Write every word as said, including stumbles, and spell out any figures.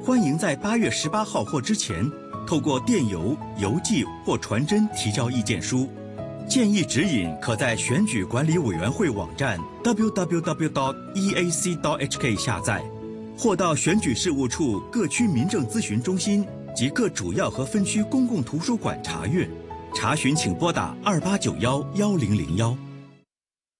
欢迎在八月十八号或之前，透过电邮、邮寄或传真提交意见书。建议指引可在选举管理委员会网站 double u double u double u dot e a c dot h k 下载，或到选举事务处各区民政咨询中心及各主要和分区公共图书馆查阅。查询请拨打二八九幺幺零零幺。